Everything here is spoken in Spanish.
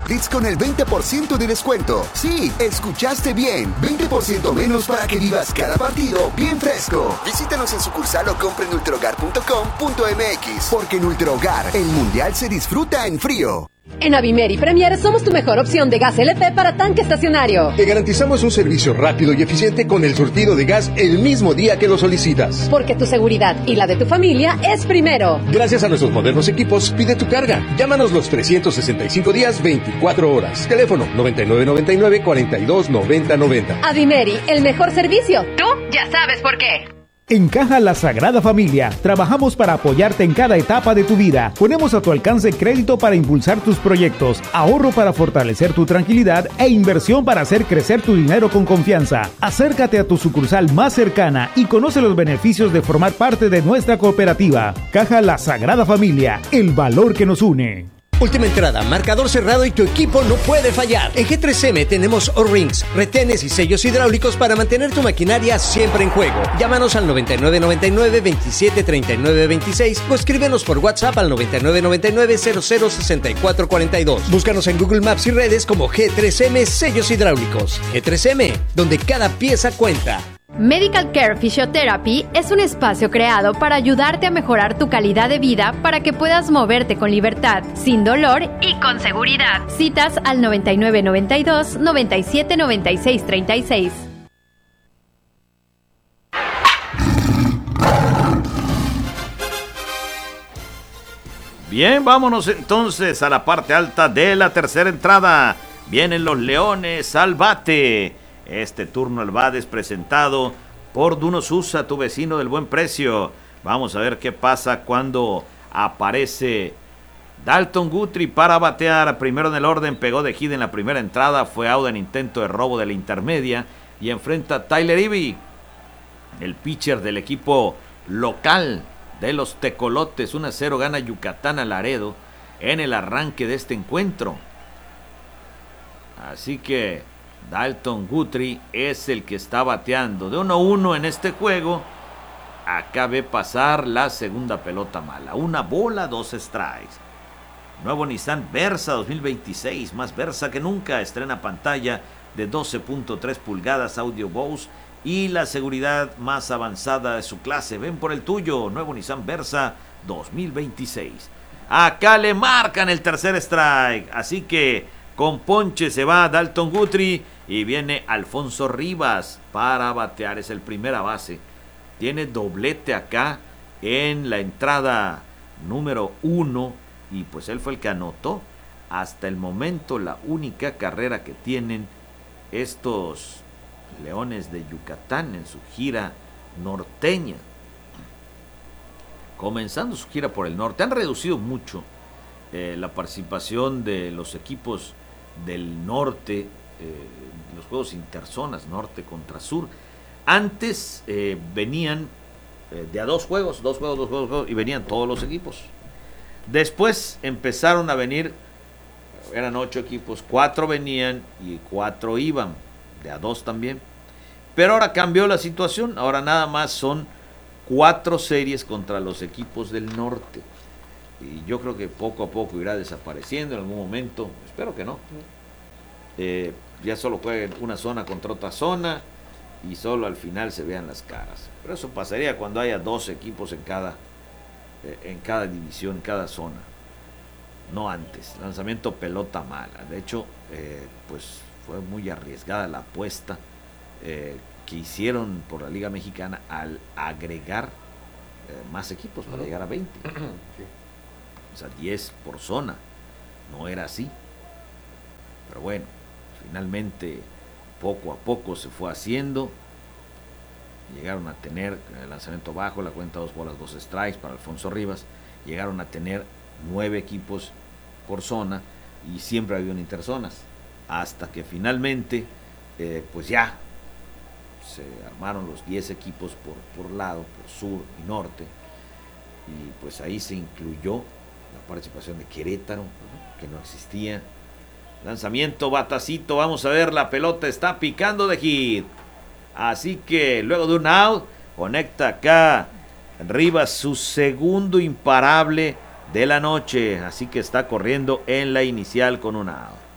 upgrades con el 20% de descuento. Sí, escuchaste bien. 20% menos para que vivas cada partido bien fresco. Visítanos en sucursal o compre en ultrahogar.com.mx. Porque en Ultrahogar, el mundial se disfruta en frío. En Avimer y Premier somos tu mejor opción de gas LP para tanque estacionario. Te garantizamos un servicio rápido y eficiente con el surtido de gas el mismo día que lo solicitas. Porque tu seguridad y la de tu familia es primero. Gracias a nuestros modernos equipos, pide tu carga. Llámanos los 365 días, 24 horas. Teléfono 9999 42 90 90. Avimeri, el mejor servicio. Tú ya sabes por qué. En Caja La Sagrada Familia, trabajamos para apoyarte en cada etapa de tu vida. Ponemos a tu alcance crédito para impulsar tus proyectos, ahorro para fortalecer tu tranquilidad e inversión para hacer crecer tu dinero con confianza. Acércate a tu sucursal más cercana y conoce los beneficios de formar parte de nuestra cooperativa. Caja La Sagrada Familia, el valor que nos une. Última entrada, marcador cerrado y tu equipo no puede fallar. En G3M tenemos O-Rings, retenes y sellos hidráulicos para mantener tu maquinaria siempre en juego. Llámanos al 9999 27 39 26 o escríbenos por WhatsApp al 9999 00 64 42. Búscanos en Google Maps y redes como G3M Sellos Hidráulicos. G3M, donde cada pieza cuenta. Medical Care Physiotherapy es un espacio creado para ayudarte a mejorar tu calidad de vida para que puedas moverte con libertad, sin dolor y con seguridad. Citas al 9992 97 96 36. Bien, vámonos entonces a la parte alta de la tercera entrada. Vienen los Leones al bate. Este turno al bate es presentado por Duno Susa, tu vecino del buen precio. Vamos a ver qué pasa cuando aparece Dalton Guthrie para batear. Primero en el orden, pegó de hit en la primera entrada, fue out en intento de robo de la intermedia y enfrenta a Tyler Ivey, el pitcher del equipo local de los Tecolotes. 1-0 gana Yucatán a Laredo en el arranque de este encuentro. Así que Dalton Guthrie es el que está bateando de 1-1 en este juego. Acá ve pasar la segunda pelota mala. 1 bola, 2 strikes. Nuevo Nissan Versa 2026, más Versa que nunca. Estrena pantalla de 12.3 pulgadas, audio Bose y la seguridad más avanzada de su clase. Ven por el tuyo, nuevo Nissan Versa 2026. Acá le marcan el tercer strike, así que con ponche se va Dalton Guthrie y viene Alfonso Rivas para batear. Es el primera base. Tiene doblete acá en la entrada número 1 y pues él fue el que anotó. Hasta el momento la única carrera que tienen estos Leones de Yucatán en su gira norteña. Comenzando su gira por el norte. Han reducido mucho la participación de los equipos del norte, los juegos interzonas, norte contra sur. Antes venían de a dos juegos, y venían todos los equipos. Después empezaron a venir, eran 8 equipos, 4 venían y 4 iban, de a 2 también. Pero ahora cambió la situación, ahora nada más son 4 series contra los equipos del norte. Y yo creo que poco a poco irá desapareciendo en algún momento, espero que no. Ya solo jueguen una zona contra otra zona y solo al final se vean las caras. Pero eso pasaría cuando haya 2 equipos en cada división, en cada zona. No antes. Lanzamiento pelota mala. De hecho, pues fue muy arriesgada la apuesta que hicieron por la Liga Mexicana al agregar más equipos para llegar a 20. Sí. O sea, 10 por zona. No era así. Pero bueno, finalmente poco a poco se fue haciendo. Llegaron a tener el lanzamiento bajo, la cuenta 2 bolas, 2 strikes para Alfonso Rivas. Llegaron a tener 9 equipos por zona y siempre había un interzonas. Hasta que finalmente, pues ya se armaron los 10 equipos por lado, por sur y norte. Y pues ahí se incluyó la participación de Querétaro, que no existía. Lanzamiento, batacito, vamos a ver, la pelota está picando de hit. Así que luego de un out, conecta acá Rivas su segundo imparable de la noche. Así que está corriendo en la inicial con un out.